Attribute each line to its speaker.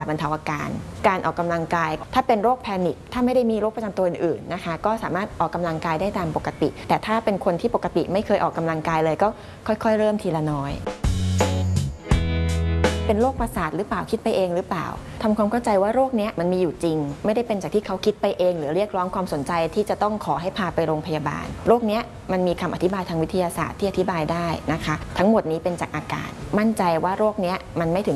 Speaker 1: บรรเทาอาการออกกำลังกายถ้าเป็นโรคแพนิคถ้าไม่ได้มีโรคประจำตัวอื่นๆนะคะก็สามารถออกกำลังกายได้ตามปกติแต่ถ้าเป็นคนที่ปกติไม่เคยออกกำลังกายเลยก็ค่อยๆเริ่มทีละน้อยเป็นโรคประสาทหรือเปล่าคิดไปเองหรือเปล่าทำความเข้าใจว่าโรคนี้มันมีอยู่จริงไม่ได้เป็นจากที่เขาคิดไปเองหรือเรียกร้องความสนใจที่จะต้องขอให้พาไปโรงพยาบาลโรคนี้มันมีคำอธิบายทางวิทยาศาสตร์ที่อธิบายได้นะคะทั้งหมดนี้เป็นจากอาการมั่นใจว่าโรคนี้มันไม่ถึง